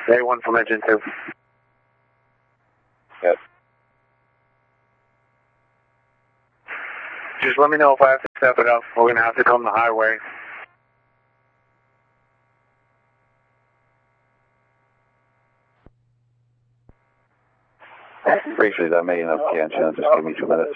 A1 from engine 2. Yes. Just let me know if I have to step it up. We're going to have to come the highway. Briefly, that may end up the engine. Just give me 2 minutes.